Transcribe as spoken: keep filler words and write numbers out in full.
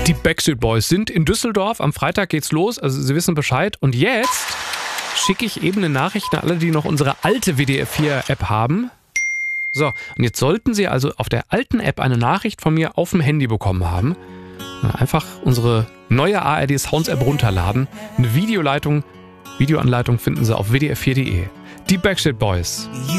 Die Backstreet Boys sind in Düsseldorf. Am Freitag geht's los, also Sie wissen Bescheid. Und jetzt schicke ich eben eine Nachricht an alle, die noch unsere alte W D R vier App haben. So, und jetzt sollten Sie also auf der alten App eine Nachricht von mir auf dem Handy bekommen haben. Einfach unsere neue A R D Sounds App runterladen. Eine Videoleitung, Videoanleitung finden Sie auf w d r vier punkt d e. Die Backstreet Boys.